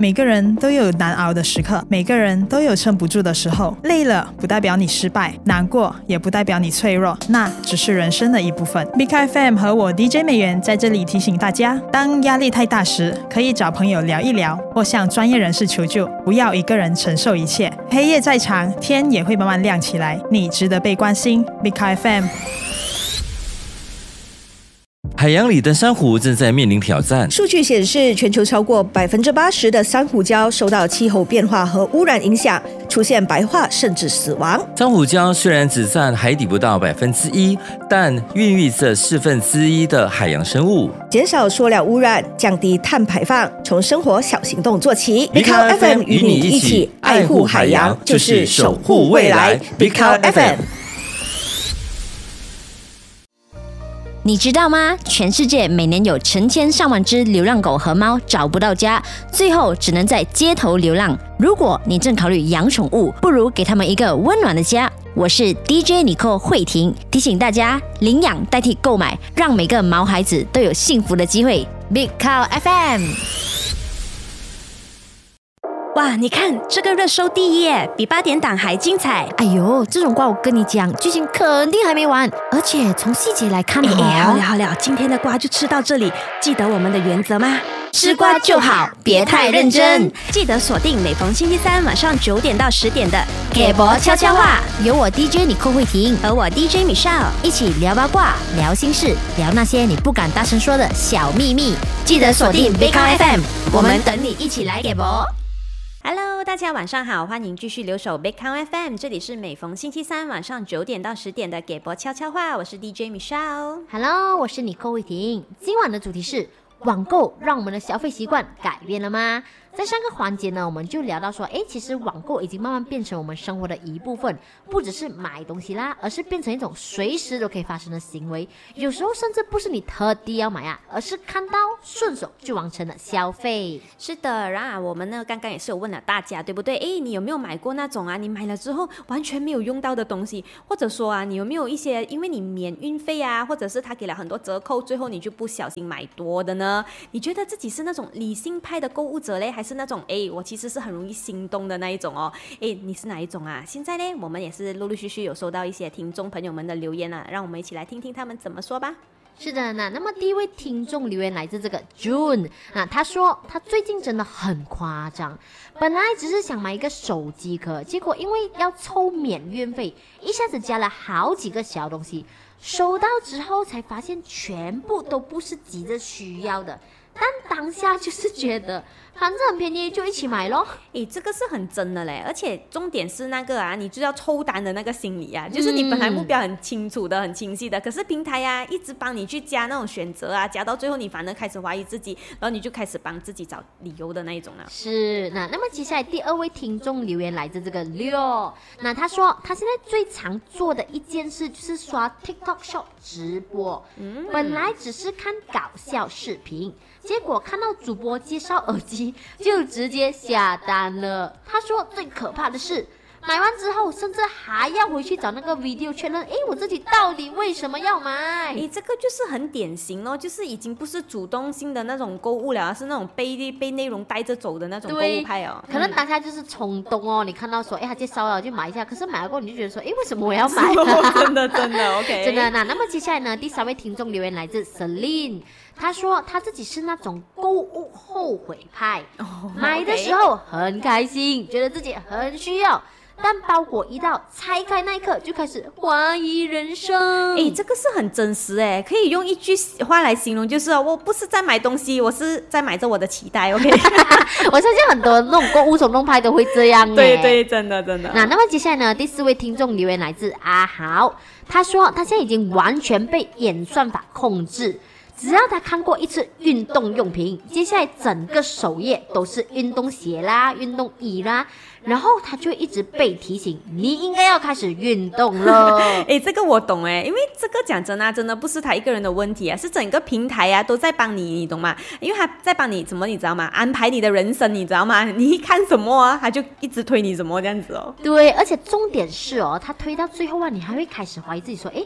每个人都有难熬的时刻，每个人都有撑不住的时候。累了不代表你失败，难过也不代表你脆弱，那只是人生的一部分。Big FM 和我 DJ 美元在这里提醒大家，当压力太大时，可以找朋友聊一聊，或向专业人士求救，不要一个人承受一切。黑夜再长，天也会慢慢亮起来，你值得被关心。Big FM。 海洋里的珊瑚正在面临挑战。 数据显示，全球超过80%的珊瑚礁受到气候变化和污染影响，出现白化甚至死亡。 珊瑚礁虽然只占海底不到1%，但孕育着1/4的海洋生物。 减少塑料污染，降低碳排放，从生活小行动做起。 Big Cow FM 与你一起爱护海洋，就是守护未来。Big Cow FM。 你知道吗？全世界每年有成千上万只流浪狗和猫找不到家，最后只能在街头流浪。如果你正考虑养宠物，不如给他们一个温暖的家。我是 DJ Nicole 慧婷，提醒大家领养代替购买，让每个毛孩子都有幸福的机会。Big Cow FM。 哇，你看这个热搜第一耶，比8点档还精彩。 哎呦，这种瓜我跟你讲，剧情肯定还没完，而且从细节来看好了，今天的瓜就吃到这里。记得我们的原则吗？ 吃瓜就好，别太认真。 记得锁定每逢星期三晚上9点到10点的给博悄悄话，有我 DJ Nicole慧婷和我 DJ Michelle 一起聊八卦、聊心事、聊那些你不敢大声说的小秘密。记得锁定 Big Cow FM， 我们等你一起来给博。 Hello， 大家晚上好，欢迎继续留守 Big Cow FM， 这里是每逢星期三晚上9点到10点的给博悄悄话，我是 DJ Michelle。Hello， 我是Nicole慧婷。今晚的主题是网购让我们的消费习惯改变了吗？在上个环节呢，我们就聊到说，其实网购已经慢慢变成我们生活的一部分，不只是买东西啦，而是变成一种随时都可以发生的行为。有时候甚至不是你特地要买啊，而是看到顺手就完成了消费。 是的，然后我们呢刚刚也是有问了大家，对不对？你有没有买过那种你买了之后完全没有用到的东西，或者说你有没有一些因为你免运费啊，或者是他给了很多折扣，最后你就不小心买多的呢？你觉得自己是那种理性派的购物者嘞，还是那种我其实是很容易心动的那一种哦？你是哪一种啊？现在呢，我们也是陆陆续续有收到一些听众朋友们的留言啊，让我们一起来听听他们怎么说吧。 是的，那么第一位听众留言来自这个 June， 他说他最近真的很夸张，本来只是想买一个手机壳，结果因为要凑免运费，一下子加了好几个小东西，收到之后才发现全部都不是急着需要的，但当下就是觉得反正很便宜就一起买咯。 这个是很真的嘞，而且重点是那个你就要抽单的那个心理啊，就是你本来目标很清楚的、很清晰的，可是平台一直帮你去加那种选择啊，加到最后你反而开始怀疑自己，然后你就开始帮自己找理由的那一种了。 是，那么接下来第2位听众留言来自这个六，那他说他现在最常做的一件事就是刷 TikTok Shop 直播，本来只是看搞笑视频，结果看到主播介绍耳机就直接下单了。他说最可怕的是买完之后甚至还要回去找那个 video 确认，我自己到底为什么要买？ 这个就是很典型咯，就是已经不是主动性的那种购物了，是那种被内容带着走的那种购物派哦。 可能当下就是冲动哦，你看到说他介绍了就买一下，可是买了过后你就觉得说为什么我要买？ 真的 OK 真的。那么接下来呢，第3位听众留言来自 Celine， 他说他自己是那种购物后悔派，买的时候很开心，觉得自己很需要，但包裹一到拆开那一刻就开始怀疑人生。 这个是很真实可以用一句话来形容，就是我不是在买东西，我是在买着我的期待。OK 我相信很多那种购物冲动派都会这样对，真的那么接下来呢，第4位听众留言来自阿豪，他说他现在已经完全被演算法控制，只要他看过一次运动用品，接下来整个首页都是运动鞋啦、运动衣啦，然后他就会一直被提醒你应该要开始运动了。 这个我懂因为这个讲真真的不是他一个人的问题是整个平台都在帮你，你懂吗？因为他在帮你怎么你知道吗？安排你的人生，你知道吗？你一看什么他就一直推你什么这样子哦。 对，而且重点是他推到最后你还会开始怀疑自己说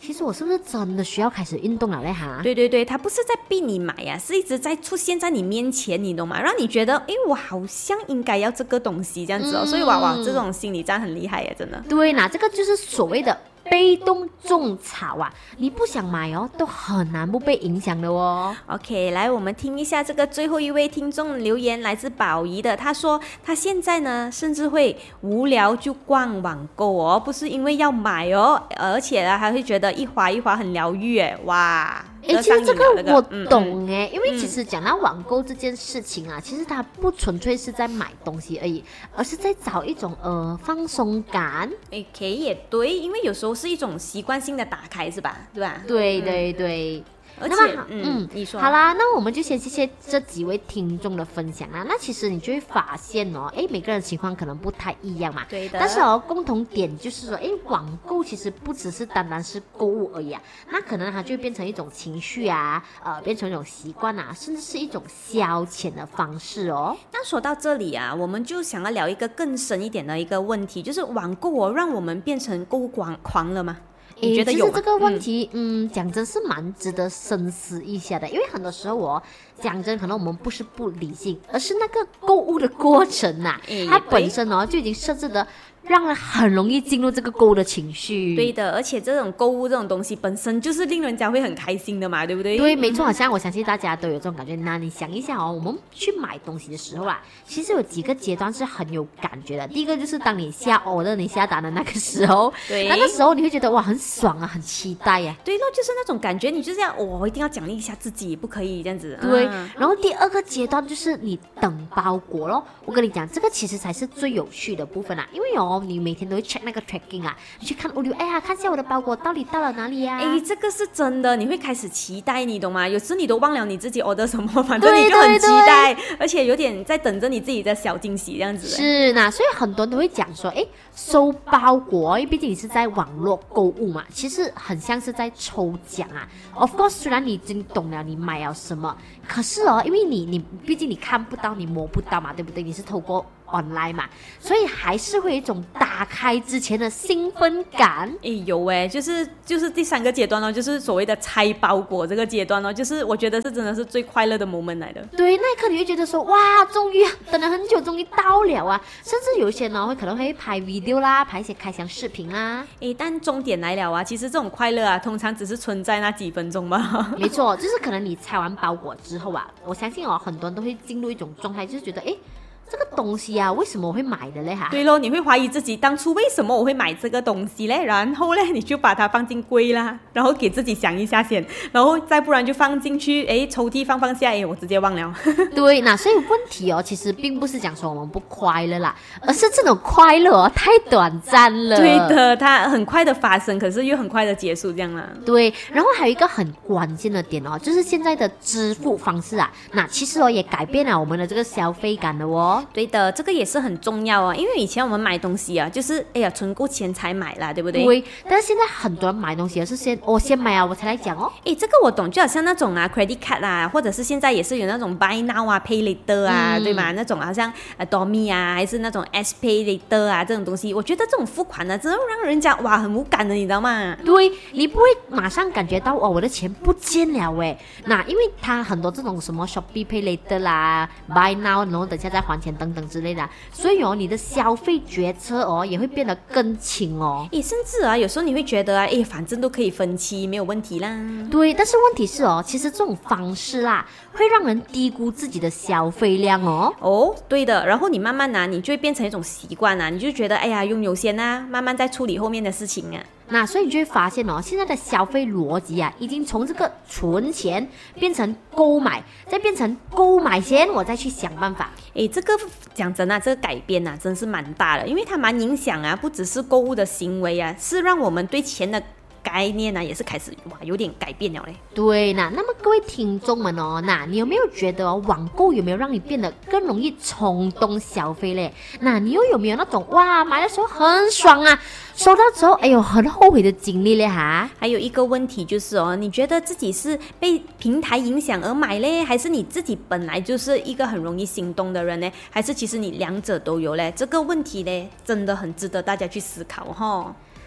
其实我是不是真的需要开始运动了嘞哈？ 对对对，它不是在逼你买啊，是一直在出现在你面前，你懂吗？让你觉得，诶，我好像应该要这个东西这样子哦。所以哇，这种心理战很厉害呀，真的。 对，那这个就是所谓的被动种草啊，你不想买哦，都很难不被影响的哦。 OK， 来，我们听一下这个最后一位听众留言，来自宝仪的。他说他现在呢，甚至会无聊就逛网购哦，不是因为要买哦，而且呢还会觉得一滑一滑很疗愈哎，哇！ 其实这个我懂哎，因为其实讲到网购这件事情啊，其实它不纯粹是在买东西而已，而是在找一种放松感。 OK， 也对，因为有时候是一种习惯性的打开，是吧？对吧？ 对对对。 而且，你说好啦，那我们就先谢谢这几位听众的分享啦。那其实你就会发现哦，每个人情况可能不太一样嘛。 对的。 但是共同点就是说，网购其实不只是单单是购物而已啊，那可能它就会变成一种情绪啊，变成一种习惯啊，甚至是一种消遣的方式哦。 那说到这里啊，我们就想要聊一个更深一点的一个问题，就是网购让我们变成购物狂了吗？你觉得有吗？ 其实这个问题，讲真是蛮值得深思一下的，因为很多时候讲真，可能我们不是不理性，而是那个购物的过程啊，它本身就已经设置的让人很容易进入这个购物的情绪。 对的，而且这种购物这种东西本身就是令人家会很开心的嘛，对不对？ 对，没错，好像我相信大家都有这种感觉。那你想一下我们去买东西的时候其实有几个阶段是很有感觉的。第一个就是当你下单的那个时候， 对， 那个时候你会觉得哇很爽啊，很期待呀。 对咯，就是那种感觉，你就是要我一定要奖励一下自己，不可以这样子。 对，然后第二个阶段就是你等包裹咯。我跟你讲，这个其实才是最有趣的部分你因为你每天都会 check 那个 tracking 你去看物流，看一下我的包裹到底到了哪里这个是真的，你会开始期待，你懂吗？有时你都忘了你自己 order 什么，反正你就很期待，而且有点在等着你自己的小惊喜这样子。 是那，所以很多人都会讲说，收包裹，因为毕竟你是在网络购物嘛，其实很像是在抽奖Of course， 虽然你已经懂了你买了什么，可是因为你毕竟你看不到，你摸不到嘛，对不对？你是透过online 嘛，所以还是会有一种打开之前的兴奋感。 有就是第三个阶段就是所谓的拆包裹这个阶段就是我觉得是真的是最快乐的 moment 来的。 对，那一刻你会觉得说哇，终于等了很久，终于到了甚至有一些可能会拍 video 啦，拍一些开箱视频啦。 但终点来了其实这种快乐通常只是存在那几分钟吧。 没错，就是可能你拆完包裹之后我相信很多人都会进入一种状态，就是觉得这个东西为什么我会买的嘞对咯，你会怀疑自己当初为什么我会买这个东西嘞，然后嘞你就把它放进柜啦，然后给自己想一下先，然后再不然就放进去抽屉放下我直接忘了。 对，那所以问题其实并不是讲说我们不快乐啦，而是这种快乐太短暂了。 对的，它很快的发生，可是又很快的结束这样啦。 对，然后还有一个很关键的点就是现在的支付方式那其实也改变了我们的这个消费感了对的，这个也是很重要因为以前我们买东西就是存够钱才买啦，对不对？ 对，但是现在很多人买东西是先买我才来讲这个我懂，就好像那种credit card或者是现在也是有那种 buy now pay later 对吧？那种好像Dormy还是那种 S pay later 这种东西，我觉得这种付款真的让人家哇很无感的，你知道吗？ 对，你不会马上感觉到我的钱不见了那因为它很多这种什么 Shopee pay later 啦 buy now 然后等下再还钱等等之类的，所以你的消费决策也会变得更轻甚至有时候你会觉得反正都可以分期没有问题啦。 对，但是问题是其实这种方式会让人低估自己的消费量对的，然后你慢慢你就会变成一种习惯你就觉得拥有先慢慢再处理后面的事情那所以你就会发现现在的消费逻辑已经从这个存钱变成购买，再变成购买先我再去想办法。 这个讲真这个改变真是蛮大的，因为它蛮影响不只是购物的行为是让我们对钱的概念也是开始有点改变了嘞。 对，那么各位听众们那你有没有觉得网购有没有让你变得更容易冲动消费嘞？那你又有没有那种哇买的时候很爽收到之后很后悔的经历嘞还有一个问题就是你觉得自己是被平台影响而买嘞，还是你自己本来就是一个很容易心动的人呢？还是其实你两者都有嘞？这个问题嘞真的很值得大家去思考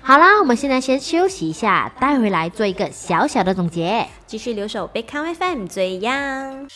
好啦，我们现在先休息一下，待回来做一个小小的总结。 继续留守贝康 FM 最样。